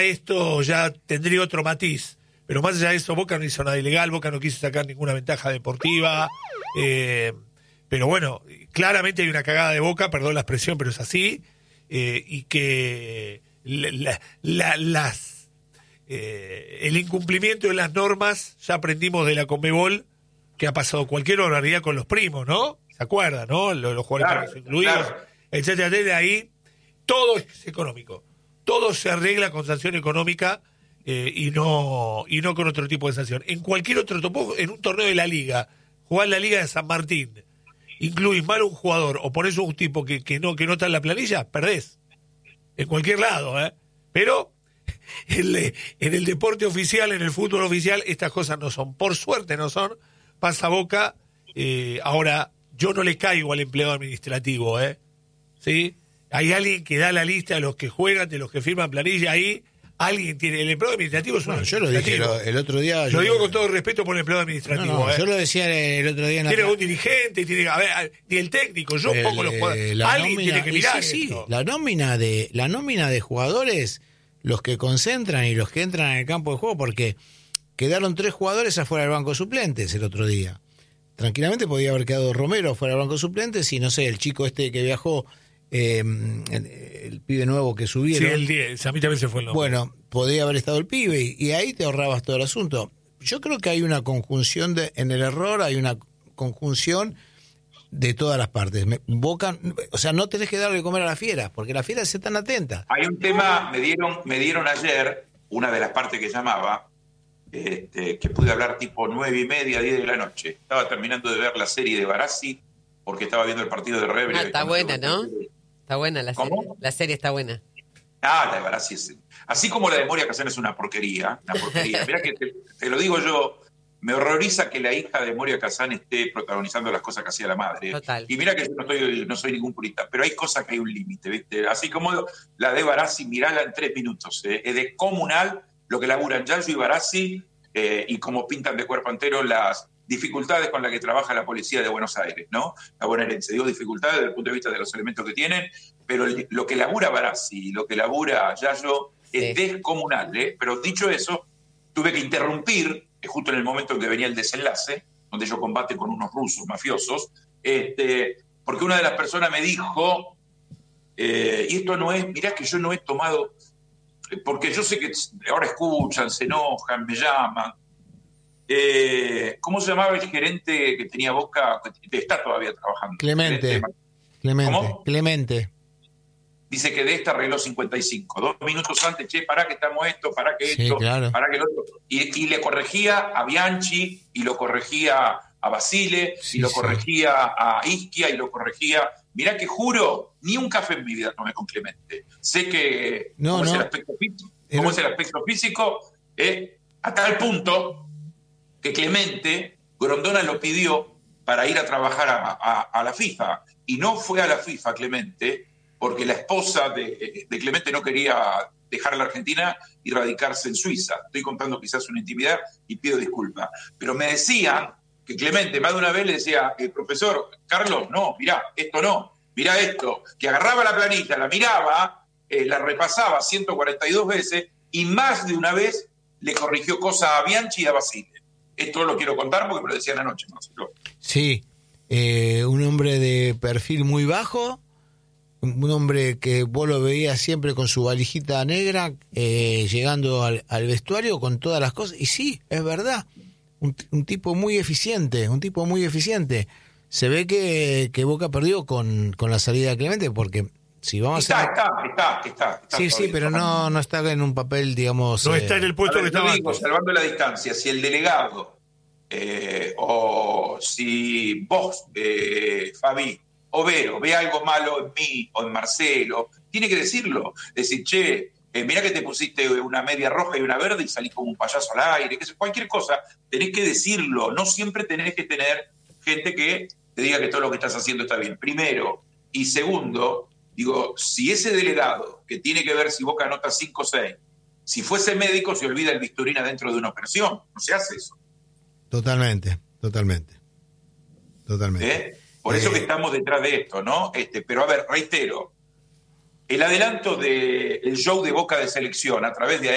esto ya tendría otro matiz. Pero más allá de eso, Boca no hizo nada ilegal, Boca no quiso sacar ninguna ventaja deportiva. Pero bueno, claramente hay una cagada de Boca, perdón la expresión, pero es así. Y que el incumplimiento de las normas, ya aprendimos de la Conmebol, que ha pasado cualquier barbaridad con los primos, ¿no? ¿Se acuerdan, no? Los jugadores incluidos, etcétera, de ahí, todo es económico. Todo se arregla con sanción económica y no con otro tipo de sanción. En cualquier otro en un torneo de la Liga, jugar la Liga de San Martín, incluís mal a un jugador o ponés un tipo que no está en la planilla, perdés. En cualquier lado, ¿eh? Pero en el deporte oficial, en el fútbol oficial, estas cosas no son. Por suerte no son. Pasa Boca. Ahora, yo no le caigo al empleado administrativo, ¿sí? Hay alguien que da la lista de los que juegan, de los que firman planilla ahí. Alguien tiene. El empleado administrativo es un yo lo dije el otro día. Lo digo con todo respeto por el empleado administrativo. Yo lo decía el otro día. Tiene un dirigente, ni el técnico. Yo pongo los jugadores. Alguien tiene que mirar. Sí, la nómina de jugadores, los que concentran y los que entran en el campo de juego, porque quedaron 3 jugadores afuera del banco de suplentes el otro día. Tranquilamente podía haber quedado Romero afuera del banco de suplentes y no sé, el chico que viajó. El pibe nuevo que subieron. Sí, el 10, a mí también se fue el nombre. Bueno, podía haber estado el pibe y ahí te ahorrabas todo el asunto. Yo creo que hay una conjunción en el error, hay una conjunción de todas las partes. Boca, o sea, no tenés que darle de comer a las fieras, porque las fieras están atentas. Hay un tema, me dieron ayer, una de las partes que llamaba, que pude hablar tipo 9:30, 10 de la noche. Estaba terminando de ver la serie de Barassi, porque estaba viendo el partido de River. Está buena, ¿no? Está buena la serie. La serie está buena. La de Barassi es... Así como la de Moria Kazan es una porquería. Mirá que te lo digo yo, me horroriza que la hija de Moria Kazan esté protagonizando las cosas que hacía la madre. Total. Y mira que yo no soy ningún purista, pero hay cosas que hay un límite, ¿viste? Así como la de Barassi, mirala en 3 minutos. Es descomunal lo que laburan Yayo y Barassi y cómo pintan de cuerpo entero las dificultades con las que trabaja la policía de Buenos Aires, ¿no? La bonaerense. Digo dificultades desde el punto de vista de los elementos que tienen, pero lo que labura Barassi, lo que labura Yayo es descomunal, ¿eh? Pero dicho eso, tuve que interrumpir, justo en el momento en que venía el desenlace, donde ellos combaten con unos rusos mafiosos, porque una de las personas me dijo, y esto no es, mirá que yo no he tomado, porque yo sé que ahora escuchan, se enojan, me llaman. ¿Cómo se llamaba el gerente que tenía Boca? Que está todavía trabajando. Clemente. ¿Cómo? Clemente. Dice que de esta arregló 55. 2 minutos antes, pará que estamos esto, pará que Sí, esto, claro. pará que lo otro. Y le corregía a Bianchi, y lo corregía a Basile, Sí, y lo sí. corregía a Ischia, y lo corregía... Mirá que juro, ni un café en mi vida tomé con Clemente. Sé que No, cómo no. es el aspecto físico, a tal punto que Clemente, Grondona lo pidió para ir a trabajar a la FIFA, y no fue a la FIFA Clemente, porque la esposa de Clemente no quería dejar la Argentina y radicarse en Suiza. Estoy contando quizás una intimidad y pido disculpas. Pero me decían que Clemente más de una vez le decía, profesor, Carlos, no, mirá, esto no, mirá esto, que agarraba la planilla, la miraba, la repasaba 142 veces y más de una vez le corrigió cosas a Bianchi y a Basile. Esto lo quiero contar porque me lo decían anoche, Marcelo. Sí, un hombre de perfil muy bajo, un hombre que vos lo veías siempre con su valijita negra, llegando al vestuario con todas las cosas, y sí, es verdad, un tipo muy eficiente, Se ve que Boca perdió con la salida de Clemente, porque si vamos Está. Sí, pero no está en un papel, digamos... No está en el puesto que estaba antes. Salvando la distancia, si el delegado, o si vos, Fabi, o Vero, ve algo malo en mí o en Marcelo, tiene que decirlo. Decir, mirá que te pusiste una media roja y una verde y salís como un payaso al aire, cualquier cosa, tenés que decirlo. No siempre tenés que tener gente que te diga que todo lo que estás haciendo está bien, primero. Y segundo, digo, si ese delegado, que tiene que ver si Boca anota 5 o 6, si fuese médico, se olvida el bisturí dentro de una operación. No se hace eso. Totalmente. Por eso que estamos detrás de esto, ¿no? Pero a ver, reitero, el adelanto del show de Boca de selección a través de